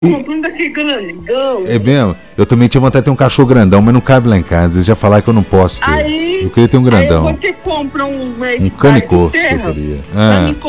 Compra um daquele grandão. É mesmo? Eu também tinha vontade de ter um cachorro grandão, mas não cabe lá em casa. Eles já falaram que eu não posso ter. Aí, eu queria ter um grandão. aí eu vou ter que comprar um Um cane corso que eu queria. pra mim